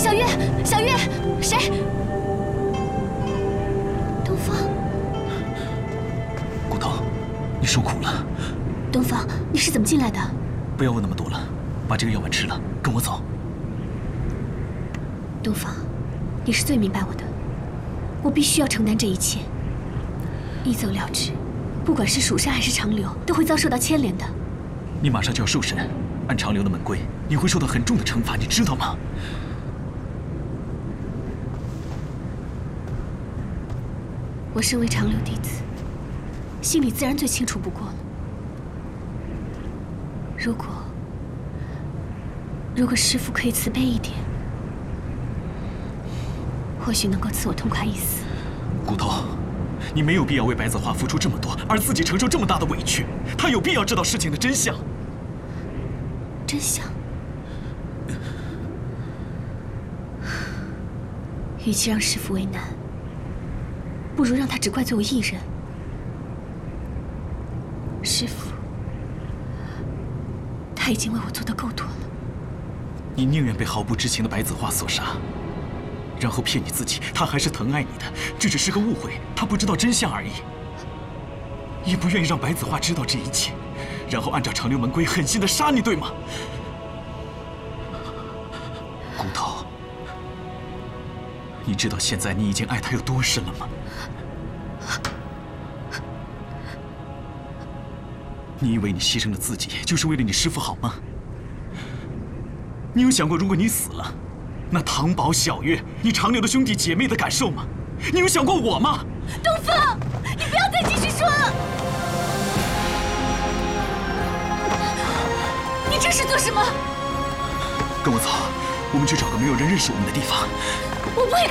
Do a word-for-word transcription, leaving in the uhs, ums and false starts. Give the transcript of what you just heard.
小月，小月，谁？东方。 骨头，你受苦了。 东方，你是怎么进来的？ 不要问那么多了，把这个药丸吃了，跟我走。 东方，你是最明白我的，我必须要承担这一切。一走了之，不管是蜀山还是长留，都会遭受到牵连的。 你马上就要受审，按长留的门规，你会受到很重的惩罚，你知道吗？ 我身为长留弟子，心里自然最清楚不过了。如果，如果师父可以慈悲一点，或许能够赐我痛快一丝。 骨头，你没有必要为白子画付出这么多，而自己承受这么大的委屈。他有必要知道事情的真相。 真相。与其让师父为难，不如让他只怪罪我一人。师父，他已经为我做得够多了。 你宁愿被毫不知情的白子画所杀，然后骗你自己，他还是疼爱你的，这只是个误会，他不知道真相而已。也不愿意让白子画知道这一切，然后按照长留门规狠心的杀你，对吗？骨头，你知道现在你已经爱他有多深了吗？你以为你牺牲了自己，就是为了你师父好吗？你有想过，如果你死了，那唐宝、小月，你长留的兄弟姐妹的感受吗？你有想过我吗？ 东方，你不要再继续说了！你这是做什么？ 跟我走，我们去找个没有人认识我们的地方。 我不会